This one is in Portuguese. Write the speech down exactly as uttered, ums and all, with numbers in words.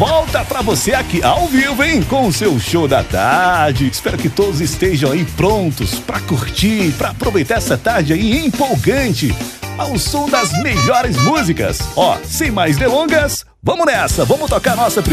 volta pra você aqui ao vivo, hein? Com o seu show da tarde. Espero que todos estejam aí prontos pra curtir, pra aproveitar essa tarde aí empolgante, ao som das melhores músicas. Ó, sem mais delongas, vamos nessa, vamos tocar nossa primeira